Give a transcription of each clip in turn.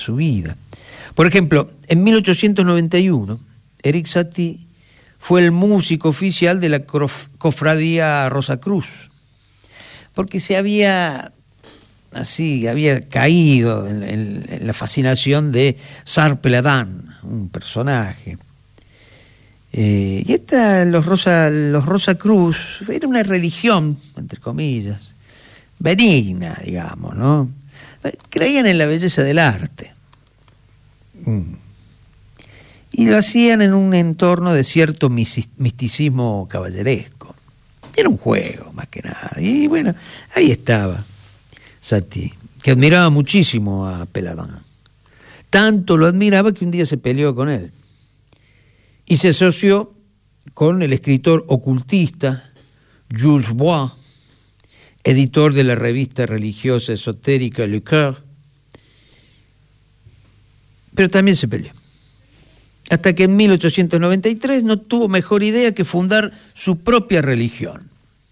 su vida. Por ejemplo, en 1891, Erik Satie fue el músico oficial de la cofradía Rosacruz, porque se había caído en la fascinación de Sar Peladan, un personaje. Y los Rosacruz era una religión, entre comillas, benigna, digamos, ¿no? Creían en la belleza del arte. Y lo hacían en un entorno de cierto misticismo caballeresco. Era un juego, más que nada. Y bueno, ahí estaba Satie, que admiraba muchísimo a Peladan. Tanto lo admiraba que un día se peleó con él. Y se asoció con el escritor ocultista Jules Bois, editor de la revista religiosa esotérica Le Coeur, pero también se peleó. Hasta que en 1893 no tuvo mejor idea que fundar su propia religión.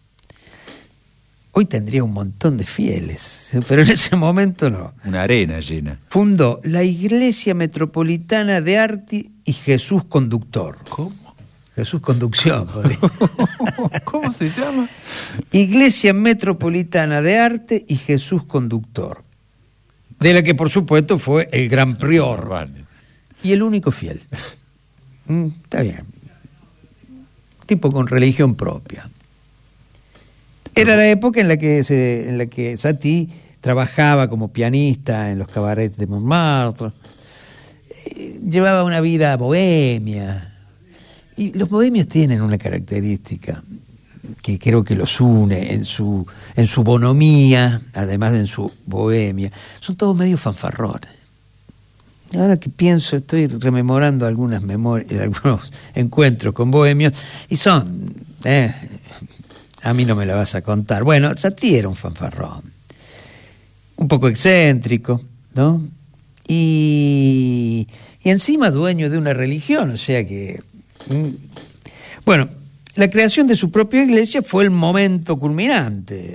Hoy tendría un montón de fieles, pero en ese momento no. Una arena llena. Fundó la Iglesia Metropolitana de Arte y Jesús Conductor. ¿Cómo? Jesús Conducción. ¿Cómo se llama? Iglesia Metropolitana de Arte y Jesús Conductor, de la que por supuesto fue el gran prior. Vale. Y el único fiel. Está bien. Tipo con religión propia. Era la época en la que Satie trabajaba como pianista en los cabarets de Montmartre. Llevaba una vida bohemia. Y los bohemios tienen una característica que creo que los une en su bonomía, además de en su bohemia. Son todos medio fanfarrones. Ahora que pienso, estoy rememorando algunas memorias, algunos encuentros con bohemios, y son, a mí no me la vas a contar. Bueno, Satie era un fanfarrón, un poco excéntrico, ¿no? Y encima dueño de una religión, o sea que... Bueno, la creación de su propia iglesia fue el momento culminante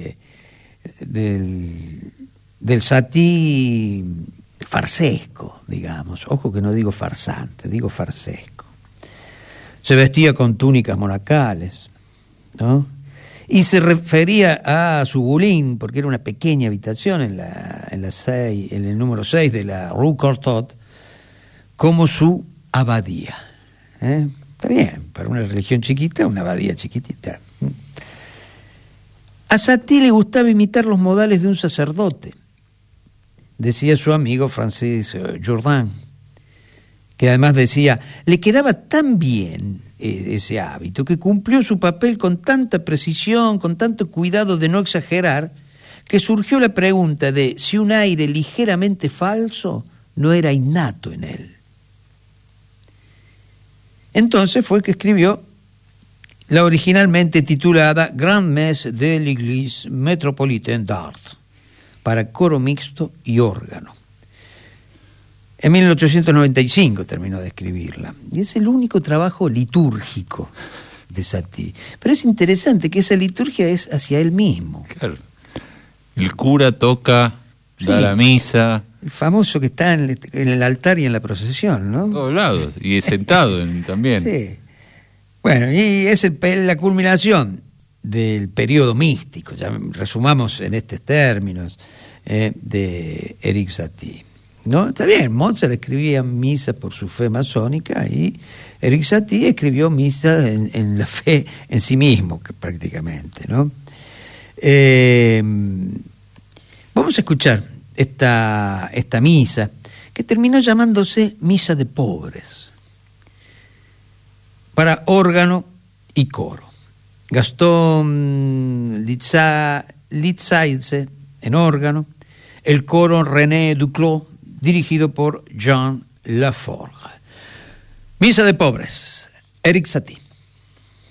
del Satie farsesco, digamos. Ojo que no digo farsante, digo farsesco. Se vestía con túnicas monacales, ¿no? Y se refería a su boulín, porque era una pequeña habitación en el número 6 de la Rue Cortot, como su abadía. Está bien, para una religión chiquita, una abadía chiquitita. A Satie le gustaba imitar los modales de un sacerdote, decía su amigo Francis Jourdan, que además decía, le quedaba tan bien ese hábito, que cumplió su papel con tanta precisión, con tanto cuidado de no exagerar, que surgió la pregunta de si un aire ligeramente falso no era innato en él. Entonces fue que escribió la originalmente titulada Grande Messe de l'Église Métropolitaine d'Art, para coro mixto y órgano. En 1895 terminó de escribirla, y es el único trabajo litúrgico de Satie. Pero es interesante que esa liturgia es hacia él mismo. Claro. El cura toca, da la misa. El famoso que está en el altar y en la procesión, ¿no? Todos lados, y sentado también. Sí. Bueno, y es la culminación del periodo místico, ya resumamos en estos términos, de Erik Satie, ¿no? Está bien, Mozart escribía misas por su fe masónica y Erik Satie escribió misas en la fe en sí mismo, prácticamente, ¿no? Vamos a escuchar esta misa, que terminó llamándose Misa de Pobres, para órgano y coro. Gastón Litzaidze en órgano, el coro René Duclos, dirigido por Jean Laforgue. Misa de Pobres, Erik Satie.